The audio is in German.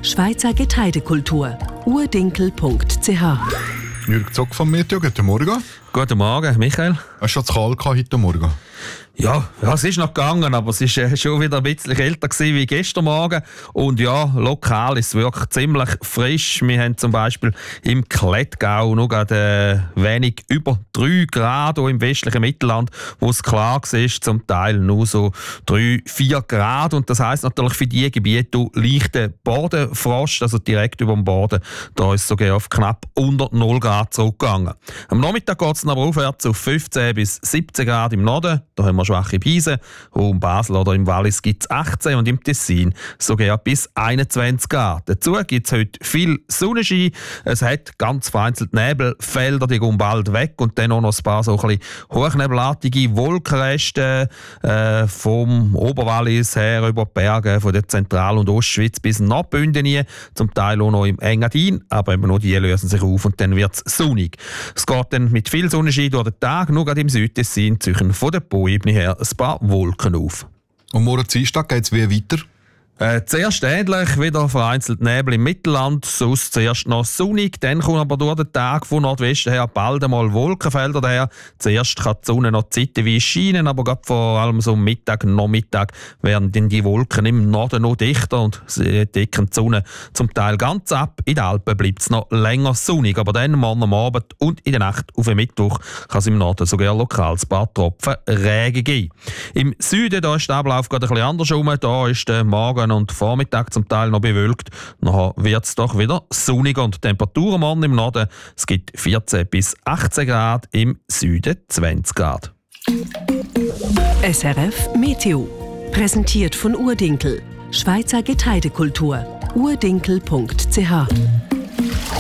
Schweizer Getreidekultur. Urdinkel.ch. Jürg Zock vom Meteo, guten Morgen. Guten Morgen, Michael. Hast du schon zu kalt heute Morgen? Ja, es ist noch gegangen, aber es war schon wieder ein bisschen kälter wie gestern Morgen. Und ja, lokal ist es wirklich ziemlich frisch. Wir haben zum Beispiel im Klettgau noch gerade wenig über 3 Grad im westlichen Mittelland, wo es klar war, zum Teil nur so 3-4 Grad. Und das heisst natürlich für diese Gebiete leichter Bodenfrost, also direkt über dem Boden. Da ist es sogar auf knapp unter 0 Grad zurückgegangen. Am Nachmittag geht es dann aber aufwärts auf 15 bis 17 Grad im Norden. Da haben wir schwache Brise. Um Basel oder im Wallis gibt es 18 und im Tessin sogar bis 21 Grad. Dazu gibt es heute viel Sonnenschein. Es hat ganz vereinzelt Nebelfelder, die gehen bald weg. Und dann auch noch ein paar so ein bisschen hochnebelartige Wolkenreste vom Oberwallis her über die Berge, von der Zentral- und Ostschweiz bis nach Bündeni. Zum Teil auch noch im Engadin, aber eben nur die lösen sich auf und dann wird es sonnig. Es geht dann mit viel Sonnenschein durch den Tag, nur gerade im Südtessin ziehen von der Po-Ebene her ein paar Wolken auf. Und morgen Dienstag geht es wie weiter? Zuerst ähnlich, wieder vereinzelt Nebel im Mittelland, sonst zuerst noch sonnig, dann kommt aber durch den Tag von Nordwesten her bald einmal Wolkenfelder daher. Zuerst kann die Sonne noch zeitweise scheinen, aber gerade vor allem so Mittag, Nachmittag werden dann die Wolken im Norden noch dichter und sie decken die Sonne zum Teil ganz ab. In den Alpen bleibt es noch länger sonnig, aber dann morgen am Abend und in der Nacht auf den Mittwoch kann es im Norden sogar lokal ein paar Tropfen Regen geben. Im Süden da ist der Ablauf gerade ein bisschen andersrum, da ist der Morgen und Vormittag zum Teil noch bewölkt. Nachher wird es doch wieder sonnig und die Temperaturen morgen im Norden, es gibt 14 bis 18 Grad, im Süden 20 Grad. SRF Meteo. Präsentiert von Urdinkel. Schweizer Getreidekultur. Urdinkel.ch.